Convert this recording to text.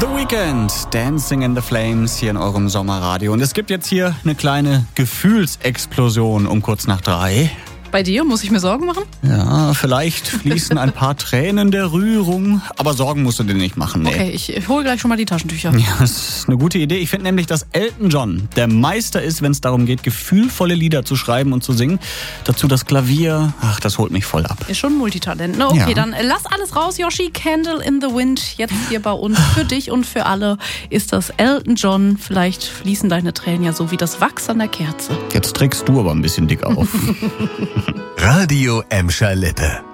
The Weeknd, Dancing in the Flames hier in eurem Sommerradio. Und es gibt jetzt hier eine kleine Gefühlsexplosion um kurz nach 3. Bei dir? Muss ich mir Sorgen machen? Ja, vielleicht fließen ein paar Tränen der Rührung, aber Sorgen musst du dir nicht machen, nee. Okay, ich hole gleich schon mal die Taschentücher. Ja, das ist eine gute Idee. Ich finde nämlich, dass Elton John der Meister ist, wenn es darum geht, gefühlvolle Lieder zu schreiben und zu singen. Dazu das Klavier, das holt mich voll ab. Ist schon ein Multitalent. Na, okay, Ja. Dann lass alles raus, Yoshi. Candle in the Wind. Jetzt hier bei uns. Für dich und für alle ist das Elton John. Vielleicht fließen deine Tränen ja so wie das Wachs an der Kerze. Jetzt trägst du aber ein bisschen dick auf. Radio Emscher Lippe.